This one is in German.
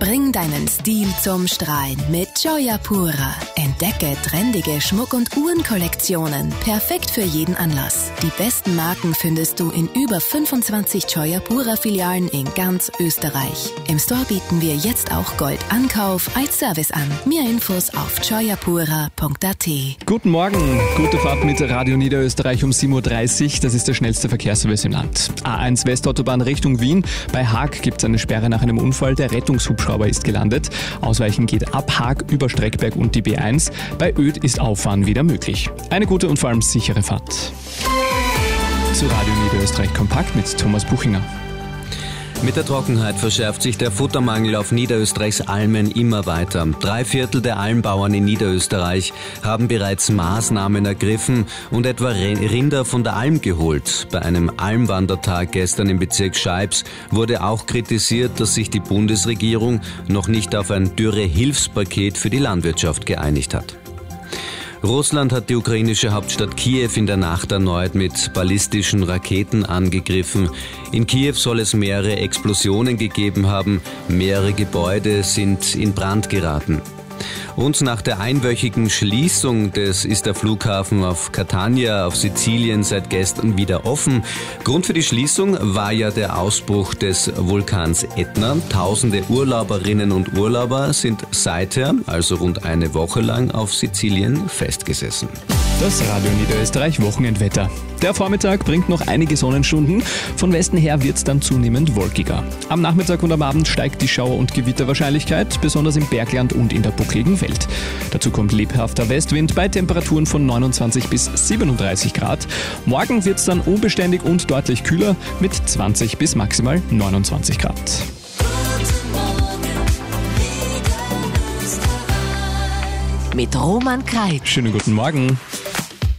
Bring deinen Stil zum Strahlen mit Gioia Pura. Entdecke trendige Schmuck- und Uhrenkollektionen. Perfekt für jeden Anlass. Die besten Marken findest du in über 25 Gioia Pura Filialen in ganz Österreich. Im Store bieten wir jetzt auch Goldankauf als Service an. Mehr Infos auf gioiapura.at. Guten Morgen, gute Fahrt mit Radio Niederösterreich um 7.30 Uhr. Das ist der schnellste Verkehrsservice im Land. A1 Westautobahn Richtung Wien. Bei Haag gibt es eine Sperre nach einem Unfall. Der Rettungshubschrauber ist gelandet. Ausweichen geht ab Haag über Streckberg und die B1. Bei Oed ist Auffahren wieder möglich. Eine gute und vor allem sichere Fahrt. Zu Radio Niederösterreich Kompakt mit Thomas Buchinger. Mit der Trockenheit verschärft sich der Futtermangel auf Niederösterreichs Almen immer weiter. 3/4 der Almbauern in Niederösterreich haben bereits Maßnahmen ergriffen und etwa Rinder von der Alm geholt. Bei einem Almwandertag gestern im Bezirk Scheibs wurde auch kritisiert, dass sich die Bundesregierung noch nicht auf ein Dürre-Hilfspaket für die Landwirtschaft geeinigt hat. Russland hat die ukrainische Hauptstadt Kiew in der Nacht erneut mit ballistischen Raketen angegriffen. In Kiew soll es mehrere Explosionen gegeben haben. Mehrere Gebäude sind in Brand geraten. Und nach der einwöchigen Schließung ist der Flughafen auf Catania auf Sizilien seit gestern wieder offen. Grund für die Schließung war ja der Ausbruch des Vulkans Ätna. Tausende Urlauberinnen und Urlauber sind seither, also rund eine Woche lang, auf Sizilien festgesessen. Das Radio Niederösterreich Wochenendwetter. Der Vormittag bringt noch einige Sonnenstunden. Von Westen her wird es dann zunehmend wolkiger. Am Nachmittag und am Abend steigt die Schauer- und Gewitterwahrscheinlichkeit, besonders im Bergland und in der buckligen Welt. Dazu kommt lebhafter Westwind bei Temperaturen von 29 bis 37 Grad. Morgen wird es dann unbeständig und deutlich kühler mit 20 bis maximal 29 Grad. Mit Roman Kreitsch. Schönen guten Morgen.